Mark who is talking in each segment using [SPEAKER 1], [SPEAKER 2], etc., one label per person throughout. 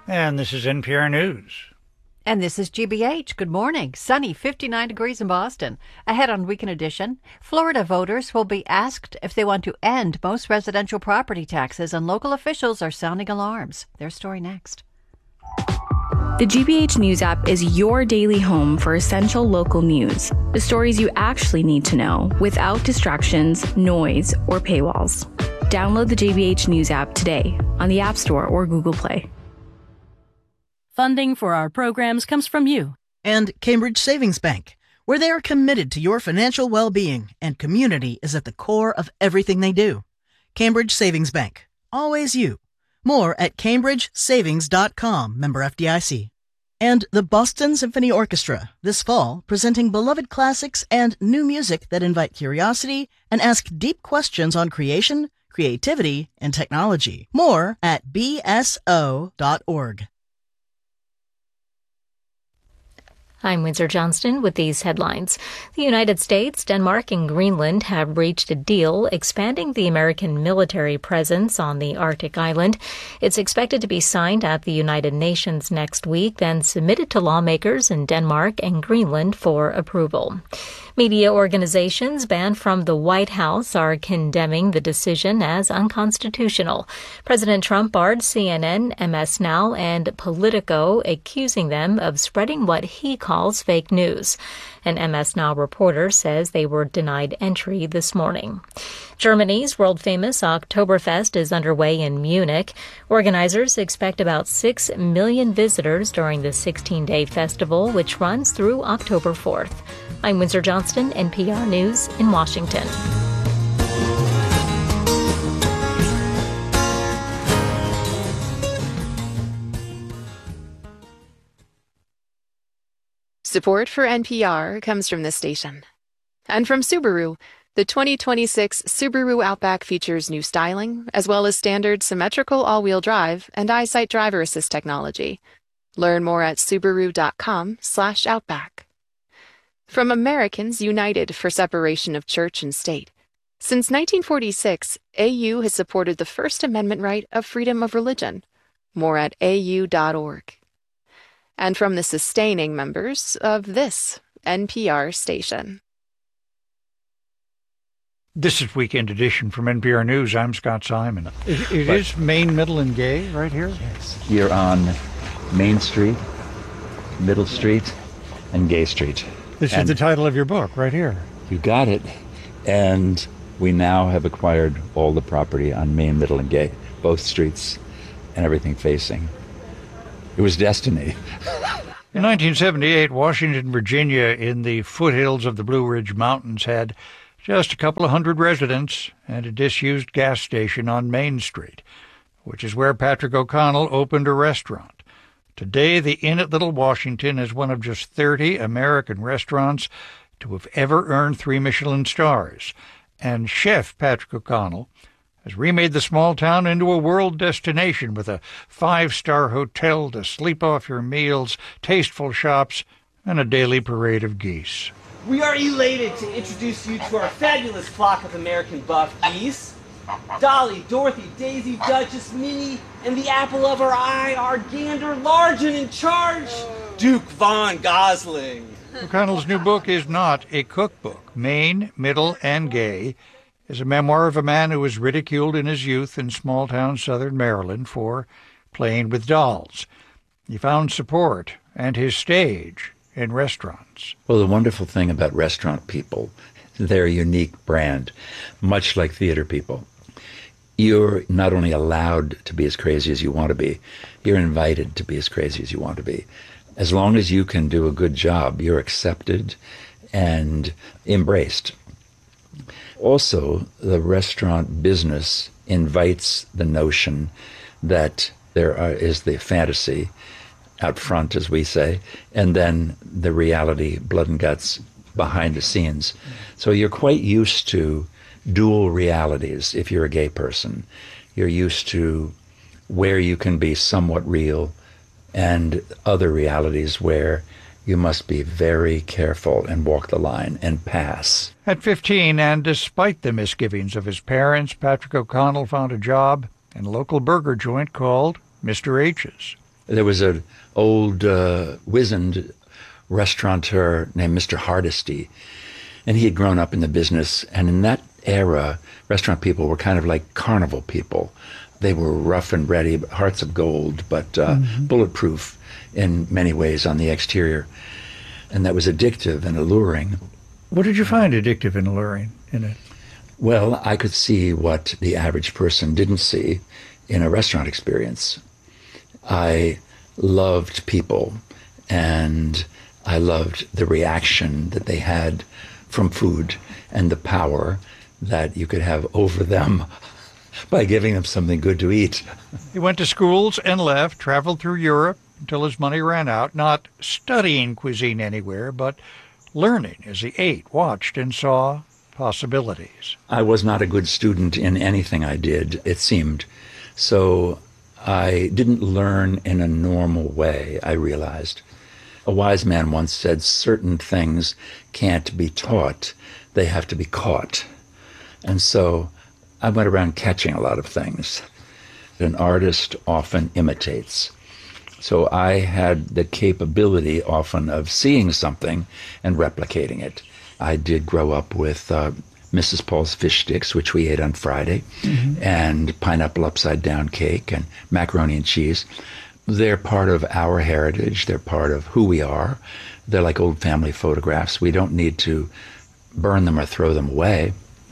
[SPEAKER 1] And this is NPR News.
[SPEAKER 2] And this is GBH. Good morning. Sunny, 59 degrees in Boston. Ahead on Weekend Edition, Florida voters will be asked if they want to end most residential property taxes, and local officials are sounding alarms. Their story next.
[SPEAKER 3] The GBH News app is your daily home for essential local news. The stories you actually need to know without distractions, noise, or paywalls. Download the GBH News app today on the App Store or Google Play.
[SPEAKER 4] Funding for our programs comes from you.
[SPEAKER 5] And Cambridge Savings Bank, where they are committed to your financial well-being, and community is at the core of everything they do. Cambridge Savings Bank. Always you. More at cambridgesavings.com, member FDIC. And the Boston Symphony Orchestra, this fall, presenting beloved classics and new music that invite curiosity and ask deep questions on creation, creativity, and technology. More at bso.org.
[SPEAKER 6] I'm Windsor Johnston with these headlines. The United States, Denmark, and Greenland have reached a deal expanding the American military presence on the Arctic island. It's expected to be signed at the United Nations next week, then submitted to lawmakers in Denmark and Greenland for approval. Media organizations banned from the White House are condemning the decision as unconstitutional. President Trump barred CNN, MS Now, and Politico, accusing them of spreading what he calls fake news. An MS Now reporter says they were denied entry this morning. Germany's world-famous Oktoberfest is underway in Munich. Organizers expect about 6 million visitors during the 16-day festival, which runs through October 4th. I'm Windsor Johnston, NPR News in Washington.
[SPEAKER 7] Support for NPR comes from this station. And from Subaru. The 2026 Subaru Outback features new styling, as well as standard symmetrical all-wheel drive and EyeSight driver assist technology. Learn more at Subaru.com/Outback. From Americans United for Separation of Church and State. Since 1946, AU has supported the First Amendment right of freedom of religion. More at au.org. And from the sustaining members of this NPR station.
[SPEAKER 1] This is Weekend Edition from NPR News. I'm Scott Simon. It is Main, Middle, and Gay right here?
[SPEAKER 8] Yes. You're on Main Street, Middle Street, and Gay Street.
[SPEAKER 1] This is the title of your book right here.
[SPEAKER 8] You got it. And we now have acquired all the property on Main, Middle, and Gay, both streets and everything facing. It was destiny.
[SPEAKER 1] In 1978, Washington, Virginia, in the foothills of the Blue Ridge Mountains, had just a couple of hundred residents and a disused gas station on Main Street, which is where Patrick O'Connell opened a restaurant. Today, the Inn at Little Washington is one of just 30 American restaurants to have ever earned 3 Michelin stars. And Chef Patrick O'Connell has remade the small town into a world destination with a 5-star hotel to sleep off your meals, tasteful shops, and a daily parade of geese.
[SPEAKER 9] We are elated to introduce you to our fabulous flock of American buff geese. Dolly, Dorothy, Daisy, Duchess, Minnie, and the apple of our eye, our gander, large and in charge, Duke Von Gosling.
[SPEAKER 1] O'Connell's new book is not a cookbook. Main, Middle, and Gay is a memoir of a man who was ridiculed in his youth in small-town southern Maryland for playing with dolls. He found support and his stage in restaurants.
[SPEAKER 8] Well, the wonderful thing about restaurant people, they're a unique brand, much like theater people. You're not only allowed to be as crazy as you want to be, you're invited to be as crazy as you want to be. As long as you can do a good job, you're accepted and embraced. Also, the restaurant business invites the notion that there is the fantasy out front, as we say, and then the reality, blood and guts, behind the scenes. So you're quite used to dual realities if you're a gay person. You're used to where you can be somewhat real and other realities where you must be very careful and walk the line and pass.
[SPEAKER 1] At 15, and despite the misgivings of his parents, Patrick O'Connell found a job in a local burger joint called Mr. H's.
[SPEAKER 8] There was an old, wizened restaurateur named Mr. Hardesty, and he had grown up in the business. And in that era, restaurant people were kind of like carnival people. They were rough and ready, hearts of gold, but bulletproof in many ways on the exterior. And that was addictive and alluring.
[SPEAKER 1] What did you find addictive and alluring in it?
[SPEAKER 8] Well, I could see what the average person didn't see in a restaurant experience. I loved people, and I loved the reaction that they had from food and the power that you could have over them by giving them something good to eat.
[SPEAKER 1] He went to schools and left, traveled through Europe until his money ran out, not studying cuisine anywhere, but learning as he ate, watched, and saw possibilities.
[SPEAKER 8] I was not a good student in anything I did, it seemed. So I didn't learn in a normal way, I realized. A wise man once said, certain things can't be taught, they have to be caught. And so I went around catching a lot of things. An artist often imitates. So I had the capability often of seeing something and replicating it. I did grow up with Mrs. Paul's fish sticks, which we ate on Friday, and pineapple upside down cake and macaroni and cheese. They're part of our heritage. They're part of who we are. They're like old family photographs. We don't need to burn them or throw them away.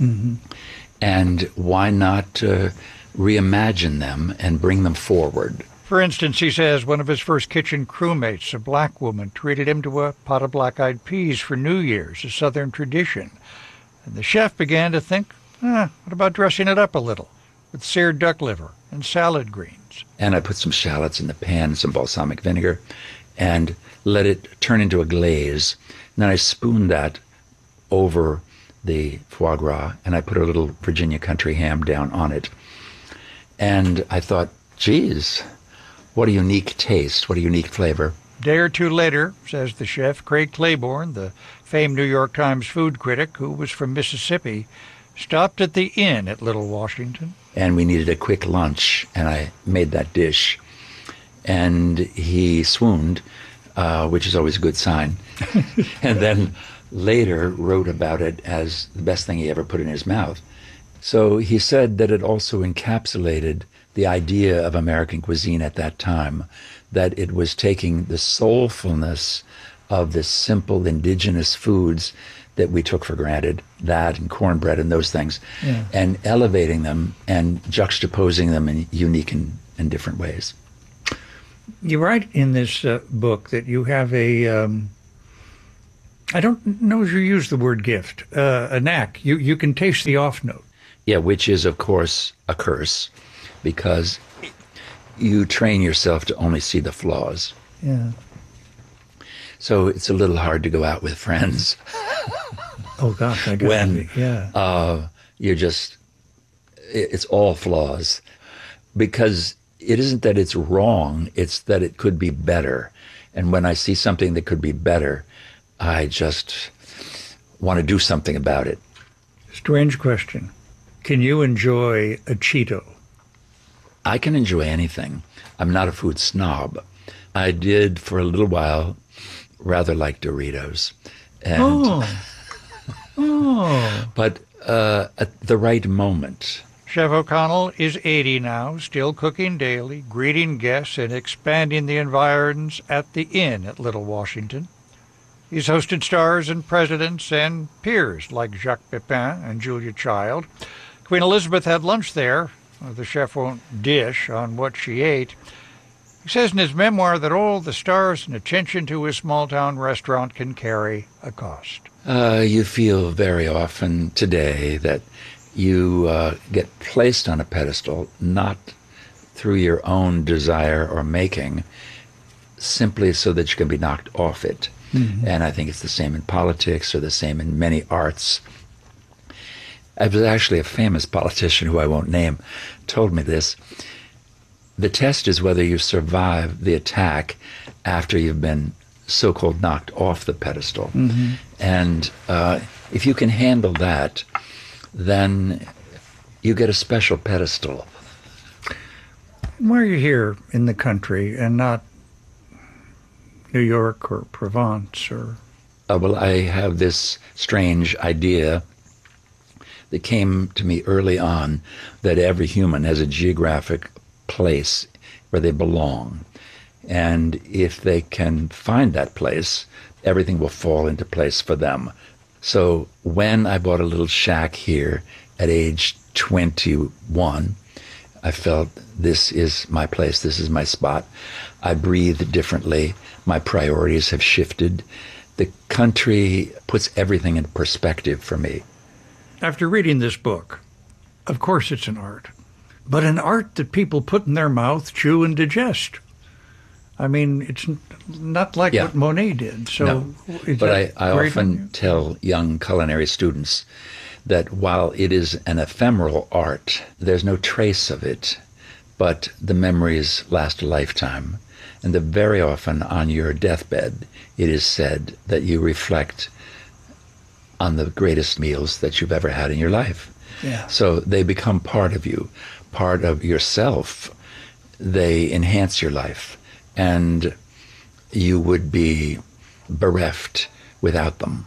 [SPEAKER 8] And why not reimagine them and bring them forward?
[SPEAKER 1] For instance, he says one of his first kitchen crewmates, a black woman, treated him to a pot of black-eyed peas for New Year's, a Southern tradition. And the chef began to think, what about dressing it up a little with seared duck liver and salad greens?
[SPEAKER 8] And I put some shallots in the pan, some balsamic vinegar, and let it turn into a glaze. And then I spooned that over the foie gras, and I put a little Virginia country ham down on it. And I thought, geez, what a unique taste, what a unique flavor.
[SPEAKER 1] A day or two later, says the chef, Craig Claiborne, the famed New York Times food critic who was from Mississippi, stopped at the inn at Little Washington.
[SPEAKER 8] And we needed a quick lunch, and I made that dish. And he swooned, which is always a good sign. And then later wrote about it as the best thing he ever put in his mouth. So he said that it also encapsulated the idea of American cuisine at that time, that it was taking the soulfulness of the simple indigenous foods that we took for granted, that and cornbread and those things, and elevating them and juxtaposing them in unique and different ways.
[SPEAKER 1] You write in this book that you have a, I don't know if you use the word gift, a knack. You can taste the off note.
[SPEAKER 8] Yeah, which is, of course, a curse, because you train yourself to only see the flaws.
[SPEAKER 1] Yeah.
[SPEAKER 8] So it's a little hard to go out with friends.
[SPEAKER 1] Oh, gosh, I got
[SPEAKER 8] when
[SPEAKER 1] you're
[SPEAKER 8] just, it's all flaws. Because it isn't that it's wrong, it's that it could be better. And when I see something that could be better, I just want to do something about it.
[SPEAKER 1] Strange question. Can you enjoy a Cheeto?
[SPEAKER 8] I can enjoy anything. I'm not a food snob. I did for a little while rather like Doritos. And but at the right moment.
[SPEAKER 1] Chef O'Connell is 80 now, still cooking daily, greeting guests, and expanding the environs at the inn at Little Washington. He's hosted stars and presidents and peers like Jacques Pepin and Julia Child. Queen Elizabeth had lunch there. The chef won't dish on what she ate. He says in his memoir that all the stars and attention to his small-town restaurant can carry a cost.
[SPEAKER 8] You feel very often today that you get placed on a pedestal, not through your own desire or making, simply so that you can be knocked off it. And I think it's the same in politics or the same in many arts. I was actually a famous politician who I won't name told me this. The test is whether you survive the attack after you've been so-called knocked off the pedestal. And if you can handle that, then you get a special pedestal.
[SPEAKER 1] Why are you here in the country and not New York or Provence or...
[SPEAKER 8] Well, I have this strange idea that came to me early on that every human has a geographic place where they belong. And if they can find that place, everything will fall into place for them. So when I bought a little shack here at age 21, I felt this is my place, this is my spot. I breathe differently. My priorities have shifted. The country puts everything in perspective for me.
[SPEAKER 1] After reading this book, of course it's an art, but an art that people put in their mouth, chew, and digest. I mean, it's not like what Monet did. So,
[SPEAKER 8] no. But I often tell young culinary students that while it is an ephemeral art, there's no trace of it, but the memories last a lifetime. And that very often on your deathbed, it is said that you reflect on the greatest meals that you've ever had in your life.
[SPEAKER 1] Yeah.
[SPEAKER 8] So they become part of you, part of yourself. They enhance your life, and you would be bereft without them.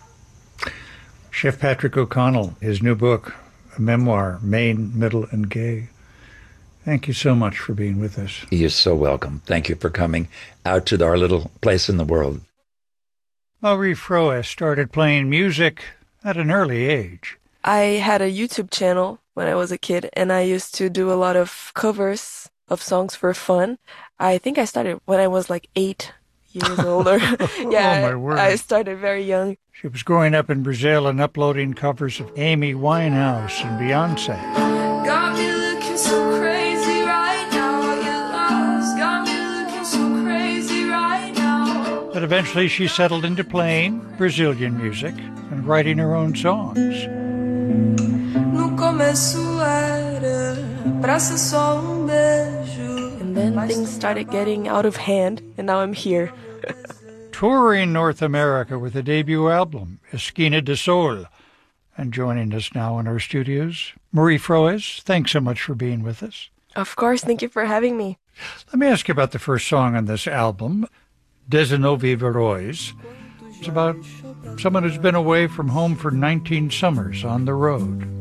[SPEAKER 1] Chef Patrick O'Connell, his new book, a memoir, Maine, Middle, and Gay. Thank you so much for being with us.
[SPEAKER 8] You're so welcome. Thank you for coming out to our little place in the world.
[SPEAKER 1] Marie Froes started playing music at an early age.
[SPEAKER 10] I had a YouTube channel when I was a kid, and I used to do a lot of covers of songs for fun. I think I started when I was like 8 years older. Yeah,
[SPEAKER 1] oh, my word.
[SPEAKER 10] I started very young.
[SPEAKER 1] She was growing up in Brazil and uploading covers of Amy Winehouse and Beyonce.
[SPEAKER 11] Got me looking so crazy right now. Your love's got me looking so crazy right now.
[SPEAKER 1] But eventually she settled into playing Brazilian music and writing her own songs.
[SPEAKER 11] No começo era pra ser só beijo.
[SPEAKER 10] And then things started getting out of hand, and now I'm here.
[SPEAKER 1] Touring North America with a debut album, Esquina de Sol. And joining us now in our studios, Marie Froes, thanks so much for being with us.
[SPEAKER 10] Of course, thank you for having me.
[SPEAKER 1] Let me ask you about the first song on this album, 19 Verões. It's about someone who's been away from home for 19 summers on the road.